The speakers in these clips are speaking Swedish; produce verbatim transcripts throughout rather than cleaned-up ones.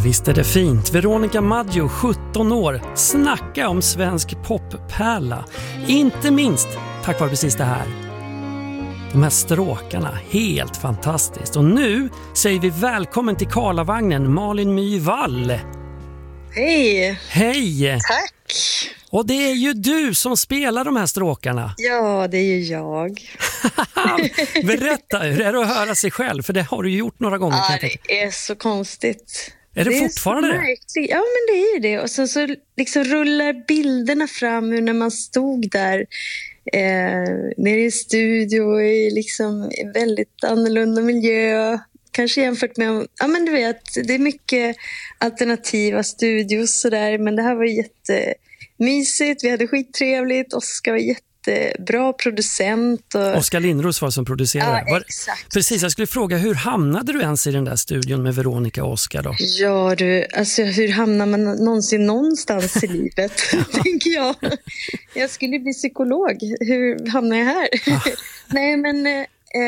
Visst är det fint. Veronica Maggio, sjutton år. Snacka om svensk poppärla. Inte minst tack vare precis det här. De här stråkarna, helt fantastiskt. Och nu säger vi välkommen till Karlavagnen, Malin Myvall. Hej! Hej! Tack! Och det är ju du som spelar de här stråkarna. Ja, det är ju jag. Berätta, hur är det att höra sig själv? För det har du gjort några gånger. Ja, det är så konstigt. Är det, det fortfarande är det? Ja, men det är ju det. Och sen så liksom rullar bilderna fram ur när man stod där eh, nere i studio i liksom en väldigt annorlunda miljö. Kanske jämfört med, ja men du vet, det är mycket alternativa studios så där, men det här var jättemysigt, vi hade skittrevligt, Oskar var jättebra producent. Och... Oskar Lindros var som producerade. Ja, exakt. Precis, jag skulle fråga, hur hamnade du ens i den där studion med Veronica och Oskar då? Ja du, alltså hur hamnar man någonsin någonstans i livet, tänker jag. Jag skulle bli psykolog, hur hamnar jag här? Ah. Nej men... Eh,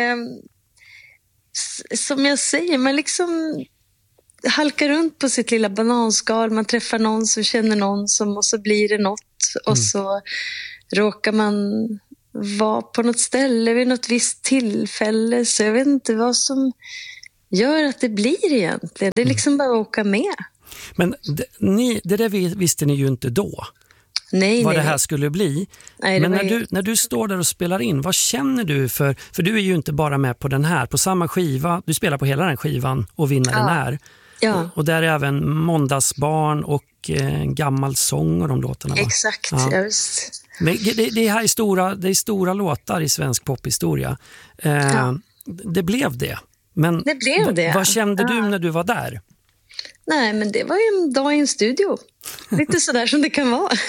som jag säger, man liksom halkar runt på sitt lilla bananskal, man träffar någon som känner någon som, och så blir det något och mm. så råkar man vara på något ställe vid något visst tillfälle, så jag vet inte vad som gör att det blir egentligen, det är liksom bara att åka med. Men det, ni, det där visste ni ju inte då. Nej, vad nej. det här skulle bli. Nej, men när, ju... du, när du står där och spelar in, vad känner du för, för du är ju inte bara med på den här, på samma skiva, du spelar på hela den skivan och vinnaren ja. är. Ja. Och, och där är även Måndagsbarn och eh, Gammal sång och de låtarna. Va? Exakt, ja. ja, just. Men det, det här är stora, det är stora låtar i svensk pophistoria. Eh, ja. Det blev det. Men det blev det. V- vad kände ja. du när du var där? Nej, men det var ju en dag i en studio. Lite sådär som det kan vara.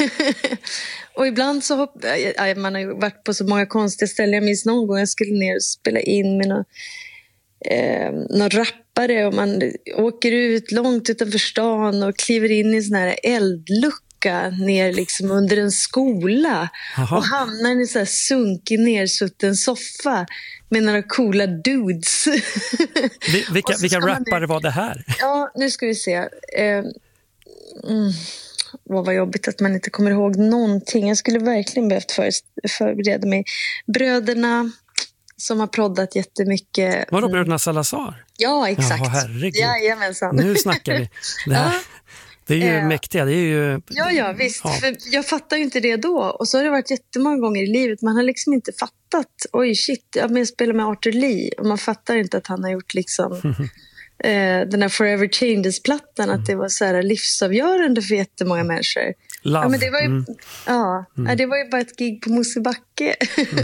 Och ibland så hopp... ja, man har ju varit på så många konstiga ställen. Jag minns någon gång jag skulle ner och spela in med någon, eh, någon rappare. Och man åker ut långt utanför stan och kliver in i en sån här eldlucka ner liksom under en skola. Aha. Och hamnar i en sån här sunkig nersutten soffa med några coola dudes. Vilka, vilka rappare nu... var det här? Ja, nu ska vi se. Eh, mm, vad var jobbigt att man inte kommer ihåg någonting. Jag skulle verkligen behövt för, förbereda mig. Bröderna som har proddat jättemycket. Var det bröderna Salazar? Ja, exakt. Jaha, herregud. Jajamensan. Nu snackar vi. Det här. Ja. Det är ju äh, mäktiga, det är ju... Ja, ja, visst. Ja. För jag fattar ju inte det då. Och så har det varit jättemånga gånger i livet. Man har liksom inte fattat. Oj, shit, jag spelar med Arthur Lee. Och man fattar inte att han har gjort liksom... eh, den här Forever Changes-plattan. Mm. Att det var så här livsavgörande för jättemånga människor. Love. Ja, men det var ju, mm. ja, mm. det var ju bara ett gig på Mosebacke. Mm.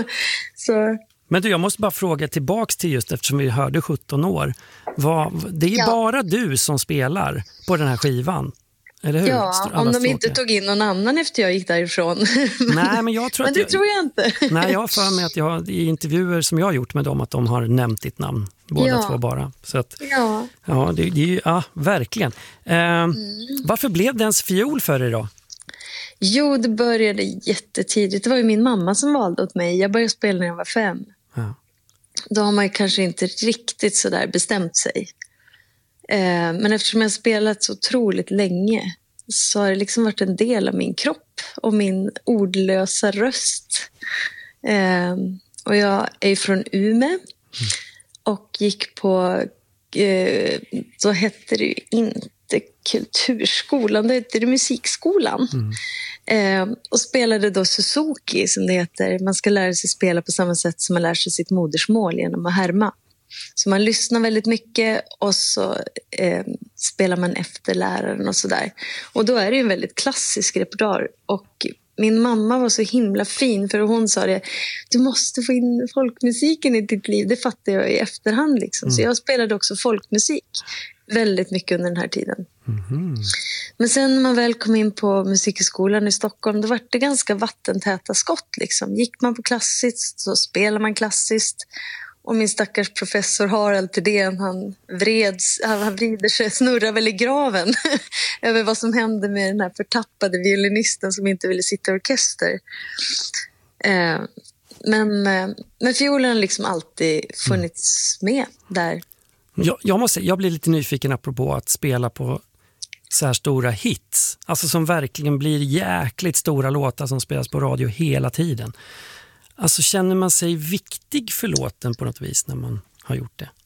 så... Men du, jag måste bara fråga tillbaks till just eftersom vi hörde sjutton år. Vad, det är ja. bara du som spelar på den här skivan, eller hur? Ja, Alla om de stråkar. inte tog in någon annan efter jag gick därifrån. Nej, men jag tror men att det jag, tror jag inte. Nej, jag har för mig att jag i intervjuer som jag har gjort med dem att de har nämnt ditt namn, båda ja. två bara. Så att, ja, ja, det, det är ju, ja, verkligen. Eh, mm. Varför blev det ens fiol för dig då? Jo, det började jättetidigt. Det var ju min mamma som valde åt mig. Jag började spela när jag var fem. Ja. Då har man ju kanske inte riktigt så där bestämt sig. Eh, men eftersom jag spelat så otroligt länge så har det liksom varit en del av min kropp och min ordlösa röst. Eh, och jag är från Umeå mm. och gick på, eh, då hette det ju inte kulturskolan, det hette det musikskolan. Mm. Eh, och spelade då Suzuki som det heter. Man ska lära sig spela på samma sätt som man lär sig sitt modersmål genom att härma. Så man lyssnar väldigt mycket och så eh, spelar man efter läraren och sådär. Och då är det ju en väldigt klassisk repertoar. Och min mamma var så himla fin för hon sa det, du måste få in folkmusiken i ditt liv. Det fattar jag i efterhand liksom. Mm. Så jag spelade också folkmusik väldigt mycket under den här tiden. Mm-hmm. Men sen när man väl kom in på musikskolan i Stockholm, då var det ganska vattentäta skott liksom. Gick man på klassiskt så spelar man klassiskt. Och min stackars professor Harald Thedéen, han vreds, han vrider sig, snurrar väl i graven över vad som hände med den här förtappade violinisten som inte ville sitta i orkester. Eh, men, men fiolen har liksom alltid funnits med där. Jag, jag, måste, jag blir lite nyfiken apropå att spela på så här stora hits. Alltså som verkligen blir jäkligt stora låtar som spelas på radio hela tiden. Alltså känner man sig viktig för låten på något vis när man har gjort det?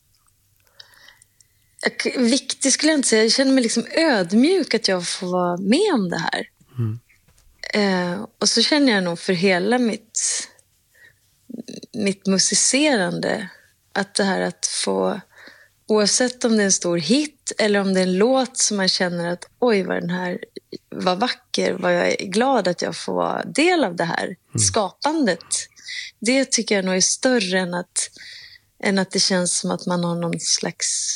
Viktig skulle jag inte säga. Jag känner mig liksom ödmjuk att jag får vara med om det här. Mm. Eh, och så känner jag nog för hela mitt, mitt musicerande att det här att få, oavsett om det är en stor hit eller om det är en låt som man känner att oj vad den här var vacker, vad jag är glad att jag får vara del av det här mm. skapandet. Det tycker jag nog är större än att, än att det känns som att man har någon slags...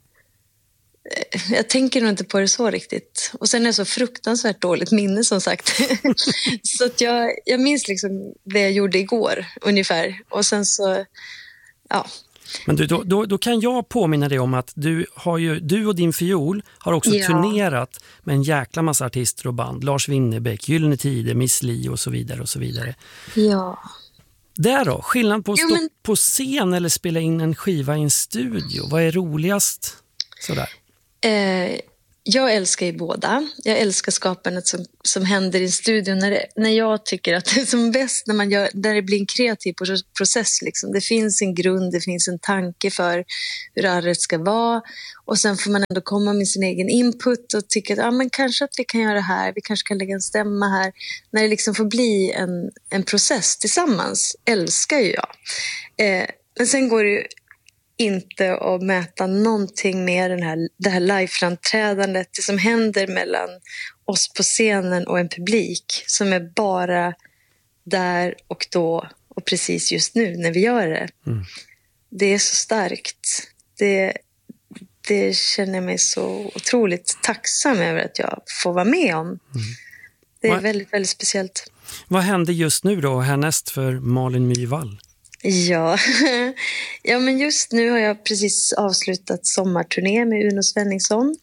Jag tänker nog inte på det så riktigt. Och sen är det så fruktansvärt dåligt minne som sagt. Så att jag, jag minns liksom det jag gjorde igår ungefär. Och sen så, ja. Men du, då, då, då kan jag påminna dig om att du, har ju, du och din fiol har också ja. turnerat med en jäkla massa artister och band. Lars Winnerbäck, Gyllene Tider, Miss Li och så vidare och så vidare. Ja. Där då, skillnad på att jo, stå men... på scen eller spela in en skiva i en studio. Vad är roligast sådär? Eh, jag älskar ju båda. Jag älskar skapandet som, som händer i studion när, det, när jag tycker att det är som bäst när man gör, där det blir en kreativ process. Liksom. Det finns en grund, det finns en tanke för hur arret ska vara och sen får man ändå komma med sin egen input och tycka att ah, men kanske att vi kan göra det här, vi kanske kan lägga en stämma här. När det liksom får bli en, en process tillsammans älskar ju jag. Eh, men sen går det ju inte att mäta någonting med den här, det här live-framträdandet, det som händer mellan oss på scenen och en publik som är bara där och då och precis just nu när vi gör det. Mm. Det är så starkt. Det, det känner jag mig så otroligt tacksam över att jag får vara med om. Mm. Det är vad, väldigt, väldigt speciellt. Vad händer just nu då härnäst för Malin Myhrvall? Ja. ja, men just nu har jag precis avslutat sommarturné med Uno Svenningsson.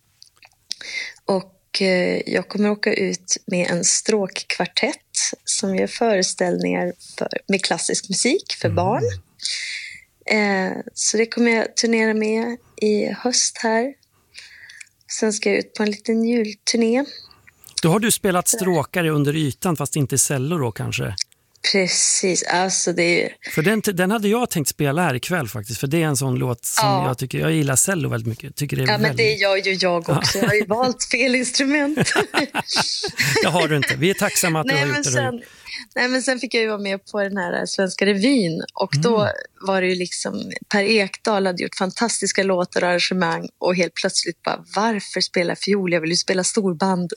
Och eh, jag kommer åka ut med en stråkkvartett som gör föreställningar för, med klassisk musik för mm. barn. Eh, så det kommer jag turnera med i höst här. Sen ska jag ut på en liten julturné. Då har du spelat stråkare under ytan fast inte cello då kanske? Precis, alltså det är... För den, den hade jag tänkt spela här ikväll faktiskt, för det är en sån låt som ja. jag tycker, jag gillar cello väldigt mycket. Tycker det är ja, väldigt... men det gör ju jag också. Ja. Jag har ju valt fel instrument. Det har du inte. Vi är tacksamma att nej, du har gjort det. Sen, nej, men sen fick jag ju vara med på den här Svenska revyn och mm. då var det ju liksom, Per Ekdahl hade gjort fantastiska låtar och arrangemang och helt plötsligt bara, varför spela fiol? Jag vill ju spela storband.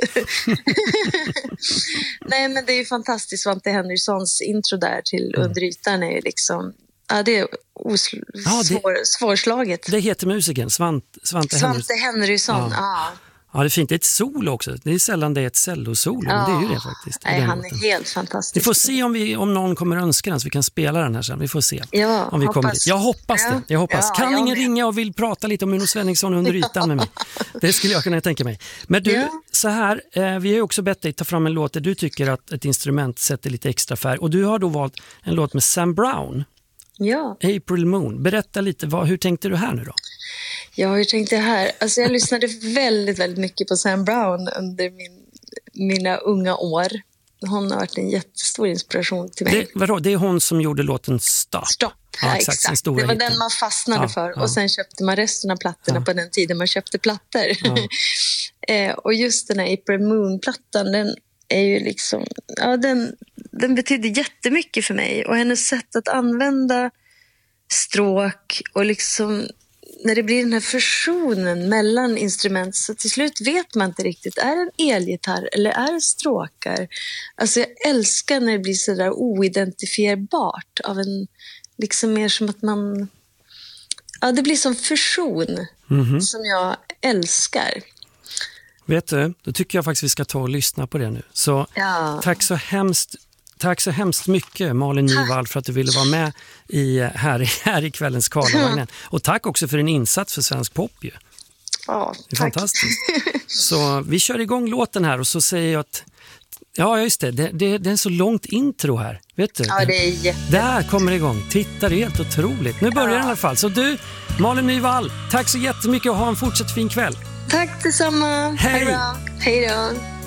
Nej, men det är ju fantastiskt. Svante Henrysons intro där till mm. Under ytan är ju liksom, ja, det är osl- ja, det, svår, svårslaget. Det heter musiken, Svant, Svante, Svante Henrysson. Ja. Ja. Ja, det är fint. Det är ett solo också. Det är sällan det är ett cello-solo, ja. men det är ju det faktiskt. Nej, han är helt fantastisk. Vi får se om, vi, om någon kommer önska den så vi kan spela den här sen. Vi får se ja, om vi hoppas. kommer dit. Jag hoppas ja. det. Jag hoppas. Ja, kan jag ingen med. ringa och vill prata lite om Uno Svenningsson under ytan med mig? Det skulle jag kunna tänka mig. Men du, ja. så här, eh, vi har ju också bett dig ta fram en låt där du tycker att ett instrument sätter lite extra färg. Och du har då valt en låt med Sam Brown. Ja. April Moon. Berätta lite, vad, hur tänkte du här nu då? Ja, hur tänkte jag här? Alltså jag lyssnade väldigt, väldigt mycket på Sam Brown under min, mina unga år. Hon har varit en jättestor inspiration till mig. Det, vadå? Det är hon som gjorde låten Stop. Stop, ja, ja, exakt. exakt. Det var hitten. Den man fastnade ja, för. Ja. Och sen köpte man resten av plattorna ja. på den tiden man köpte plattor. Ja. eh, och just den här April Moon-plattan, den är ju liksom... Ja, den, den betyder jättemycket för mig. Och hennes sätt att använda stråk och liksom... När det blir den här fusionen mellan instrument så till slut vet man inte riktigt, är det en elgitarr eller är det stråkar? Alltså jag älskar när det blir så där oidentifierbart av en, liksom mer som att man, ja det blir som fusion mm-hmm. som jag älskar. Vet du, då tycker jag faktiskt vi ska ta och lyssna på det nu. Så ja. tack så hemskt Tack så hemskt mycket Malin Myhrvall för att du ville vara med i, här, här i kvällens Karlavagnen. Och tack också för din insats för svensk pop ju. Ja, det är tack. Fantastiskt. Så vi kör igång låten här och så säger jag att ja just det, det, det, det är en så långt intro här. Vet du? Ja, det är jätte... Där kommer det igång. Titta, det är helt otroligt. Nu börjar ja. det i alla fall. Så du, Malin Nyvall, tack så jättemycket och ha en fortsatt fin kväll. Tack detsamma. Hej. Hej då. Hej då.